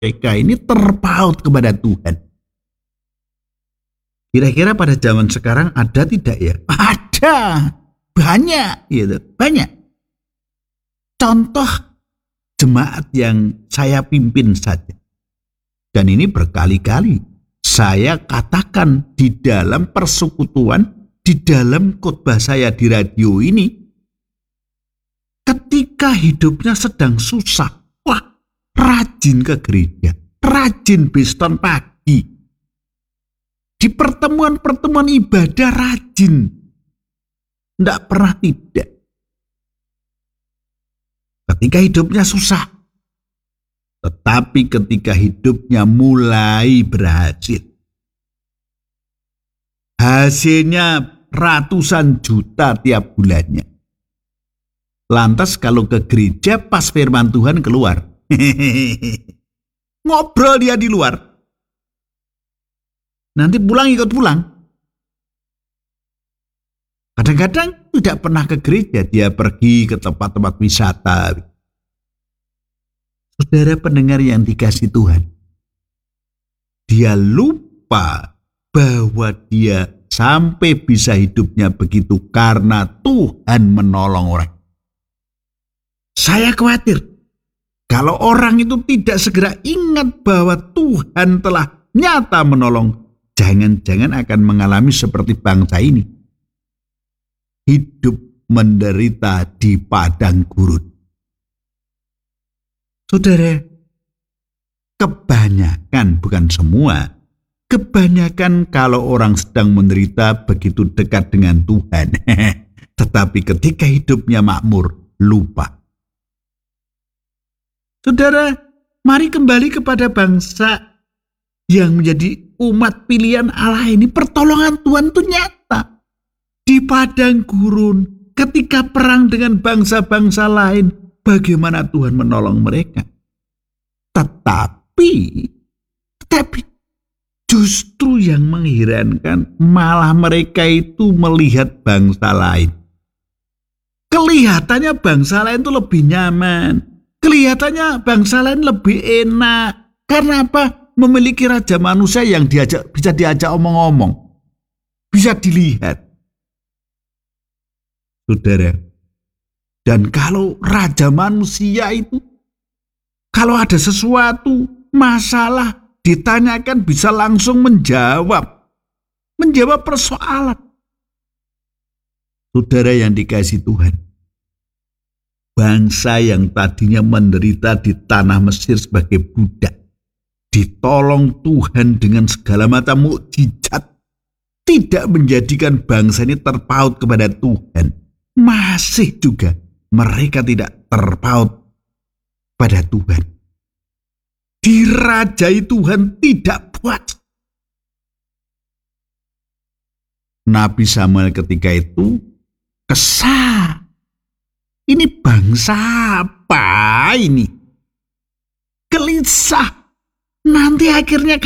mereka ini terpaut kepada Tuhan. Kira-kira pada zaman sekarang ada tidak ya? Ada, banyak, gitu, banyak. Contoh jemaat yang saya pimpin saja. Dan ini berkali-kali saya katakan di dalam persekutuan, di dalam khotbah saya di radio ini, ketika hidupnya sedang susah, wah, rajin ke gereja, rajin beston pagi. Di pertemuan-pertemuan ibadah rajin. Tidak pernah tidak. Ketika hidupnya susah. Tetapi ketika hidupnya mulai berhasil. Hasilnya ratusan juta tiap bulannya. Lantas kalau ke gereja pas firman Tuhan keluar. Ngobrol dia di luar. Nanti pulang ikut pulang. Kadang-kadang tidak pernah ke gereja, dia pergi ke tempat-tempat wisata. Saudara pendengar yang dikasihi Tuhan, dia lupa bahwa dia sampai bisa hidupnya begitu karena Tuhan menolong orang. Saya khawatir kalau orang itu tidak segera ingat bahwa Tuhan telah nyata menolong, jangan-jangan akan mengalami seperti bangsa ini. Hidup menderita di padang gurun. Saudara, kebanyakan, bukan semua, kebanyakan kalau orang sedang menderita begitu dekat dengan Tuhan. Tetapi ketika hidupnya makmur, lupa. Saudara, mari kembali kepada bangsa yang menjadi umat pilihan Allah ini. Pertolongan Tuhan itu nyata. Di padang gurun, ketika perang dengan bangsa-bangsa lain, bagaimana Tuhan menolong mereka. Tetapi justru yang mengherankan malah mereka itu melihat bangsa lain. Kelihatannya bangsa lain itu lebih nyaman. Kelihatannya bangsa lain lebih enak. Karena apa? Memiliki raja manusia yang bisa diajak omong-omong. Bisa dilihat. Saudara, dan kalau raja manusia itu, kalau ada sesuatu masalah ditanyakan bisa langsung menjawab persoalan. Saudara yang dikasihi Tuhan, bangsa yang tadinya menderita di tanah Mesir sebagai budak, ditolong Tuhan dengan segala macam mukjizat, tidak menjadikan bangsa ini terpaut kepada Tuhan. Masih juga mereka tidak terpaut pada Tuhan. Dirajai Tuhan tidak puas. Nabi Samuel ketika itu kesal. Ini bangsa apa ini? Gelisah. Nanti akhirnya